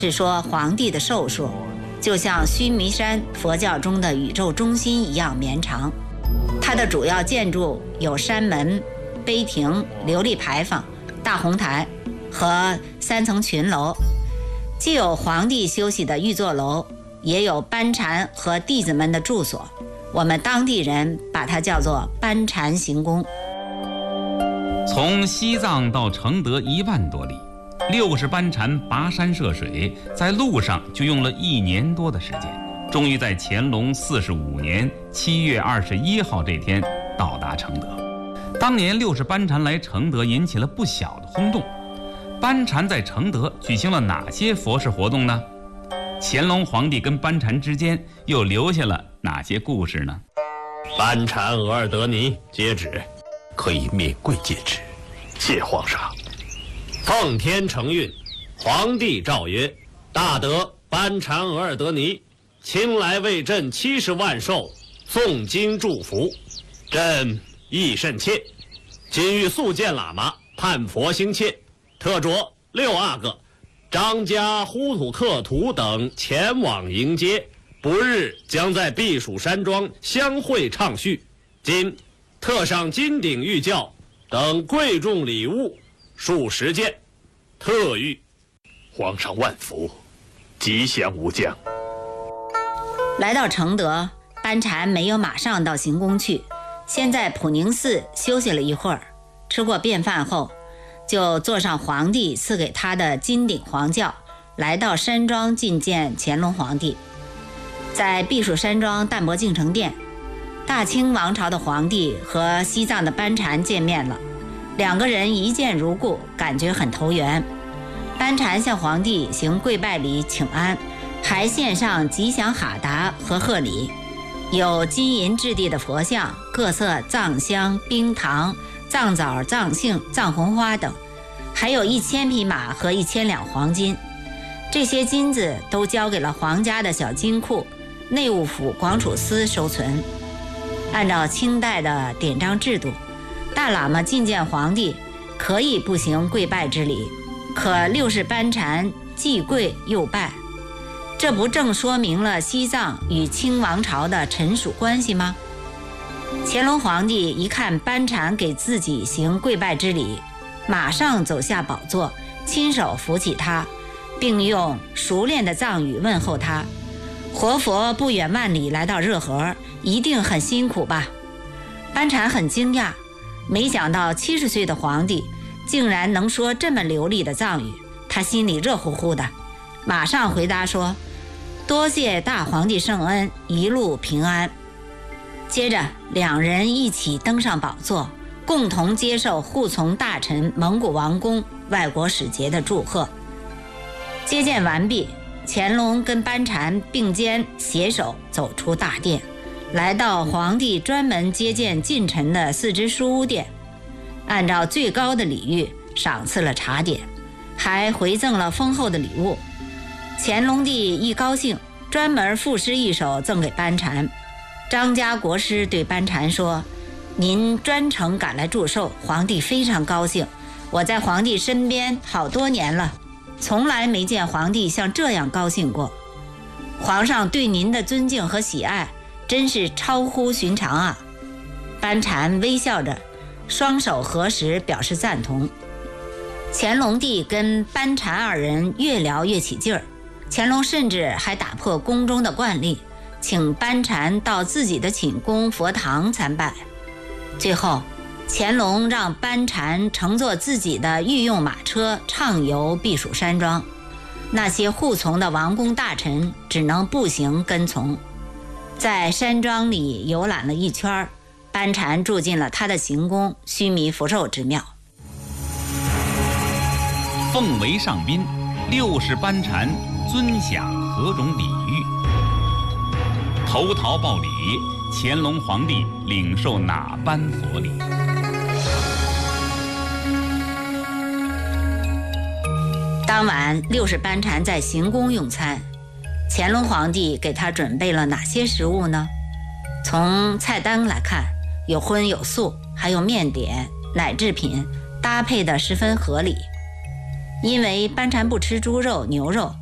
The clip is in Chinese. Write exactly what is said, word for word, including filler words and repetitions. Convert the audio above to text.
是说皇帝的寿数就像须弥山佛教中的宇宙中心一样绵长。它的主要建筑有山门、碑亭、琉璃牌坊、大红台和三层群楼，既有皇帝休息的御座楼，也有班禅和弟子们的住所。我们当地人把它叫做班禅行宫。 从西藏到承德一万多里，六十班禅跋山涉水，在路上就用了一年多的时间，终于在乾隆四十五年七月二十一号这天到达承德。当年六十班禅来承德引起了不小的轰动。班禅在承德举行了哪些佛事活动呢？乾隆皇帝跟班禅之间又留下了哪些故事呢？ 班禅额尔德尼接旨，可以免贵戒旨。谢皇上。奉天承运，皇帝诏曰：大德班禅额尔德尼亲来为朕七十万寿，诵经祝福，朕亦甚切。今欲速见喇嘛，盼佛兴切，特着六阿哥、张家、呼图克图等前往迎接，不日将在避暑山庄相会畅叙。今特上金鼎玉轿等贵重礼物数十件，特谕皇上万福，吉祥无疆。 来到承德，班禅没有马上到行宫去，先在普宁寺休息了一会儿，吃过便饭后，就坐上皇帝赐给他的金鼎皇轿，来到山庄觐见乾隆皇帝。在避暑山庄淡泊敬诚殿，大清王朝的皇帝和西藏的班禅见面了，两个人一见如故，感觉很投缘。班禅向皇帝行跪拜礼请安，还献上吉祥哈达和贺礼，有金银质地的佛像、各色藏香、冰糖、藏枣、藏杏、藏红花等，还有一千匹马和一千两黄金。这些金子都交给了皇家的小金库，内务府广储司收存。按照清代的典章制度，大喇嘛觐见皇帝可以不行跪拜之礼，可六世班禅既跪又拜，这不正说明了西藏与清王朝的臣属关系吗？乾隆皇帝一看班禅给自己行跪拜之礼，马上走下宝座，亲手扶起他，并用熟练的藏语问候他：活佛不远万里来到热河，一定很辛苦吧？班禅很惊讶，没想到七十岁的皇帝竟然能说这么流利的藏语，他心里热乎乎的，马上回答说：多谢大皇帝圣恩，一路平安。接着两人一起登上宝座，共同接受护从大臣、蒙古王公、外国使节的祝贺。接见完毕，乾隆跟班禅并肩携手走出大殿，来到皇帝专门接见近臣的四支书屋殿，按照最高的礼遇赏赐了茶点，还回赠了丰厚的礼物。乾隆帝一高兴，专门赋诗一首赠给班禅。张家国师对班禅说：您专程赶来祝寿，皇帝非常高兴，我在皇帝身边好多年了，从来没见皇帝像这样高兴过。皇上对您的尊敬和喜爱真是超乎寻常啊。班禅微笑着，双手合十表示赞同。乾隆帝跟班禅二人越聊越起劲儿，乾隆甚至还打破宫中的惯例，请班禅到自己的寝宫佛堂参拜。最后乾隆让班禅乘坐自己的御用马车畅游避暑山庄，那些护从的王公大臣只能步行跟从。在山庄里游览了一圈，班禅住进了他的行宫须弥福寿之庙。 奉为上宾，六世班禅尊享何种礼遇？投桃报李，乾隆皇帝领受哪般佛礼？ 当晚六世班禅在行宫用餐，乾隆皇帝给他准备了哪些食物呢？从菜单来看，有荤有素，还有面点、奶制品，搭配的十分合理。因为班禅不吃猪肉、牛肉，